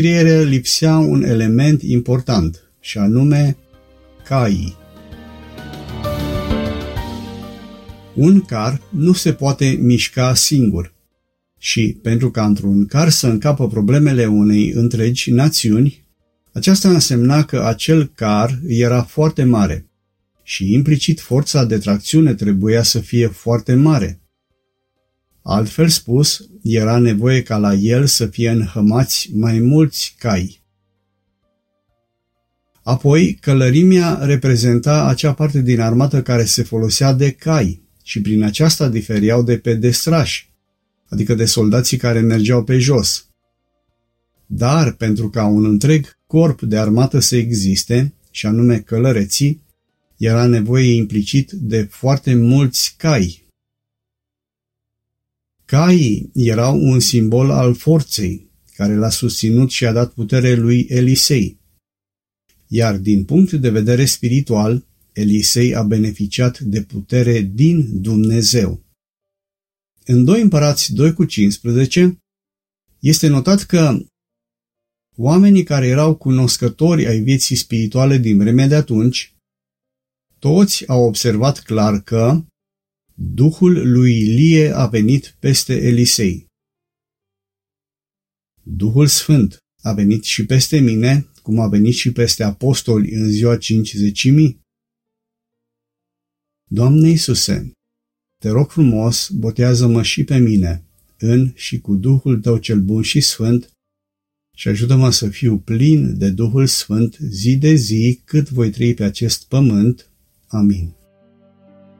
scriere lipsea un element important, și anume caii. Un car nu se poate mișca singur și, pentru ca într-un car să încapă problemele unei întregi națiuni, aceasta însemna că acel car era foarte mare și implicit forța de tracțiune trebuia să fie foarte mare. Altfel spus, era nevoie ca la el să fie înhămați mai mulți cai. Apoi, călărimea reprezenta acea parte din armată care se folosea de cai și prin aceasta diferiau de pedestrași, adică de soldații care mergeau pe jos. Dar, pentru ca un întreg corp de armată să existe, și anume călăreții, era nevoie implicit de foarte mulți cai. Caii erau un simbol al forței, care l-a susținut și a dat putere lui Elisei. Iar din punct de vedere spiritual, Elisei a beneficiat de putere din Dumnezeu. În 2 Împărați 2:15 este notat că oamenii care erau cunoscători ai vieții spirituale din vremea de atunci, toți au observat clar că Duhul lui Ilie a venit peste Elisei. Duhul Sfânt a venit și peste mine, cum a venit și peste apostoli în ziua Cincizecimii? Doamne Iisuse, te rog frumos, botează-mă și pe mine, în și cu Duhul Tău cel bun și sfânt, și ajută-mă să fiu plin de Duhul Sfânt zi de zi cât voi trăi pe acest pământ. Amin.